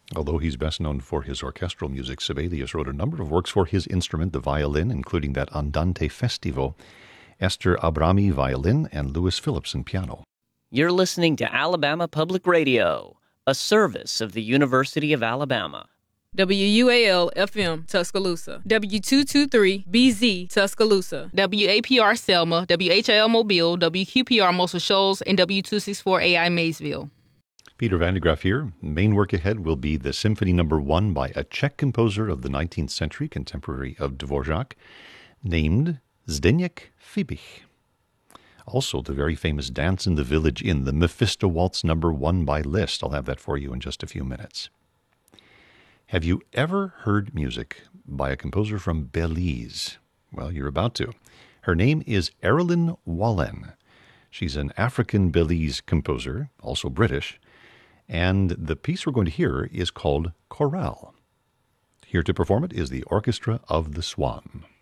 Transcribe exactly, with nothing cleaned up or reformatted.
Although he's best known for his orchestral music, Sibelius wrote a number of works for his instrument, the violin, including that Andante Festivo, Esther Abrami violin, and Louis Phillipson piano. You're listening to Alabama Public Radio, a service of the University of Alabama. W U A L F M Tuscaloosa, W two twenty-three B Z Tuscaloosa, W A P R Selma, W H L Mobile, W Q P R Muscle Shoals, and W two sixty-four A I Maysville. Peter Van de Graaff here. Main work ahead will be the Symphony Number One by a Czech composer of the nineteenth century, contemporary of Dvorak, named Zdeněk Fibich. Also, the very famous Dance in the Village Inn, the Mephisto Waltz Number One by Liszt. I'll have that for you in just a few minutes. Have you ever heard music by a composer from Belize? Well, you're about to. Her name is Erilyn Wallen. She's an African Belize composer, also British, and the piece we're going to hear is called Chorale. Here to perform it is the Orchestra of the Swan.